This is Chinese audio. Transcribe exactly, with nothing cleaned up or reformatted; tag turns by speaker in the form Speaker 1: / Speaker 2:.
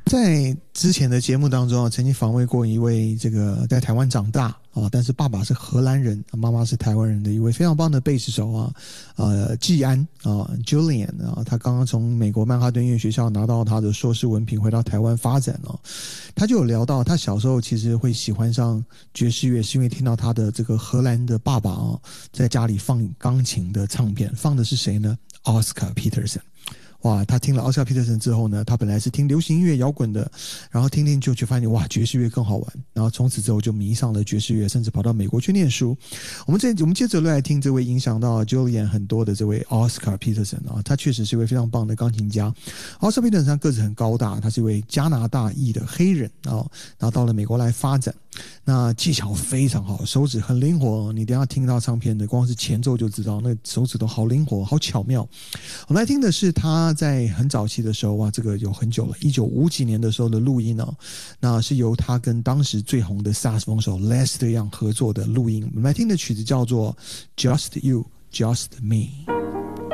Speaker 1: 在之前的节目当中啊，曾经访问过一位这个在台湾长大啊，但是爸爸是荷兰人，妈妈是台湾人的一位非常棒的贝斯手啊，呃，季安啊 ，Julian 啊，他刚刚从美国曼哈顿音乐学校拿到他的硕士文凭，回到台湾发展哦。他就有聊到，他小时候其实会喜欢上爵士乐，是因为听到他的这个荷兰的爸爸啊，在家里放钢琴的唱片，放的是谁呢？ Oscar Peterson。哇，他听了奥斯卡皮特森之后呢，他本来是听流行音乐摇滚的，然后听听就就发现哇，爵士乐更好玩，然后从此之后就迷上了爵士乐，甚至跑到美国去念书。我们这我们接着来听这位影响到 Julian 很多的这位 Oscar Peterson 啊，他确实是一位非常棒的钢琴家。Oscar Peterson 他个子很高大，他是一位加拿大裔的黑人啊，然后到了美国来发展。那技巧非常好，手指很灵活，你等一下听到唱片的光是前奏就知道那手指都好灵活好巧妙。我们来听的是他在很早期的时候，哇，这个有很久了，一九五几年的时候的录音哦，那是由他跟当时最红的萨克斯风手 Lester Young 合作的录音。我们来听的曲子叫做 Just You Just Me。